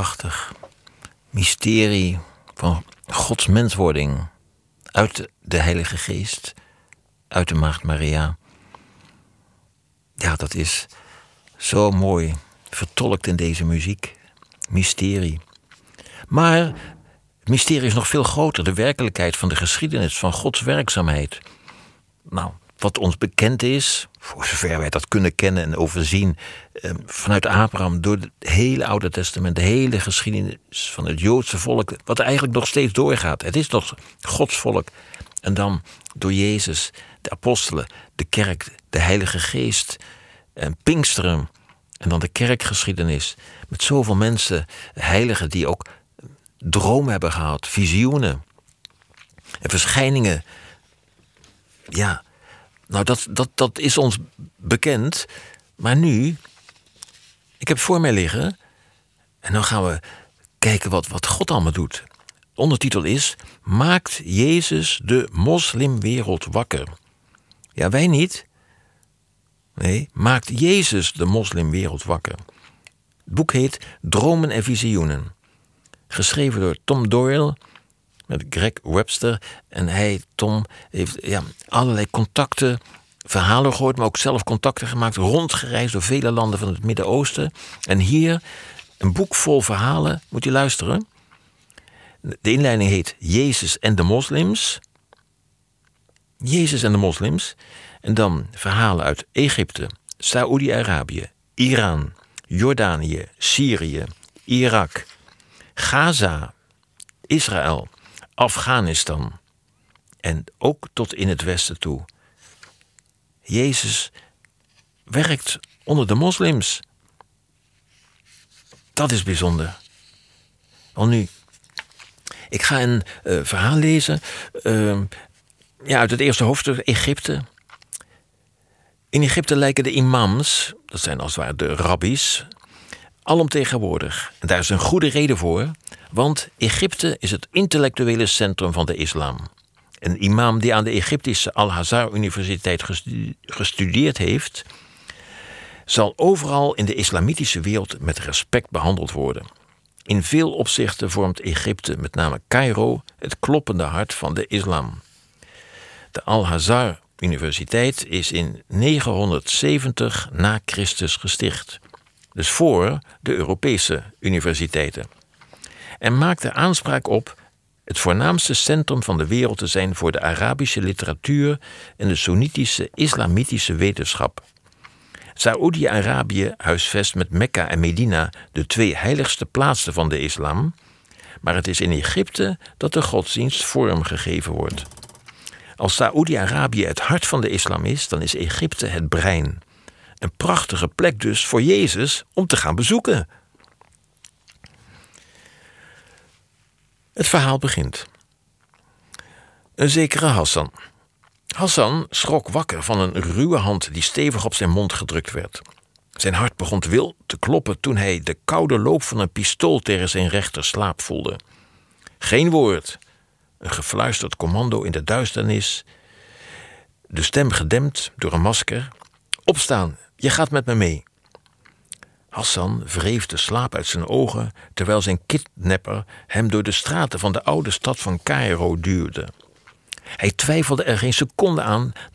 prachtig. Mysterie van Gods menswording. Uit de Heilige Geest. Uit de Maagd Maria. Ja, dat is zo mooi vertolkt in deze muziek. Mysterie. Maar het mysterie is nog veel groter. De werkelijkheid van de geschiedenis van Gods werkzaamheid. Nou, wat ons bekend is, voor zover wij dat kunnen kennen en overzien, vanuit Abraham, door het hele Oude Testament, de hele geschiedenis van het Joodse volk, wat eigenlijk nog steeds doorgaat. Het is nog Gods volk. En dan door Jezus, de apostelen, de kerk, de Heilige Geest, en Pinksteren. En dan de kerkgeschiedenis. Met zoveel mensen, heiligen die ook dromen hebben gehad, visioenen en verschijningen. Ja, nou dat is ons bekend. Maar nu, ik heb het voor mij liggen. En dan gaan we kijken wat God allemaal doet. De ondertitel is: Maakt Jezus de moslimwereld wakker? Ja, wij niet. Nee, maakt Jezus de moslimwereld wakker. Het boek heet Dromen en Visioenen. Geschreven door Tom Doyle met Greg Webster. En Tom, heeft allerlei contacten, verhalen gehoord, maar ook zelf contacten gemaakt, rondgereisd door vele landen van het Midden-Oosten. En hier een boek vol verhalen, moet je luisteren. De inleiding heet Jezus en de moslims. Jezus en de moslims. En dan verhalen uit Egypte, Saoedi-Arabië, Iran, Jordanië, Syrië, Irak, Gaza, Israël, Afghanistan en ook tot in het westen toe. Jezus werkt onder de moslims. Dat is bijzonder. Al nu, ik ga een verhaal lezen uit het eerste hoofdstuk, Egypte. In Egypte lijken de imams, dat zijn als het ware de rabbies, alomtegenwoordig. En daar is een goede reden voor, want Egypte is het intellectuele centrum van de islam. Een imam die aan de Egyptische Al-Azhar Universiteit gestudeerd heeft, zal overal in de islamitische wereld met respect behandeld worden. In veel opzichten vormt Egypte, met name Cairo, het kloppende hart van de islam. De Al-Azhar Universiteit is in 970 na Christus gesticht. Dus voor de Europese universiteiten. En maakte aanspraak op het voornaamste centrum van de wereld te zijn voor de Arabische literatuur en de Soenitische islamitische wetenschap. Saoedi-Arabië huisvest met Mekka en Medina de twee heiligste plaatsen van de islam, maar het is in Egypte dat de godsdienst vormgegeven wordt. Als Saoedi-Arabië het hart van de islam is, dan is Egypte het brein. Een prachtige plek dus voor Jezus om te gaan bezoeken. Het verhaal begint. Een zekere Hassan. Hassan schrok wakker van een ruwe hand die stevig op zijn mond gedrukt werd. Zijn hart begon wild te kloppen toen hij de koude loop van een pistool tegen zijn rechterslaap voelde. Geen woord. Een gefluisterd commando in de duisternis. De stem gedempt door een masker. Opstaan, je gaat met me mee. Hassan wreef de slaap uit zijn ogen, terwijl zijn kidnapper hem door de straten van de oude stad van Caïro duwde. Hij twijfelde er geen seconde aan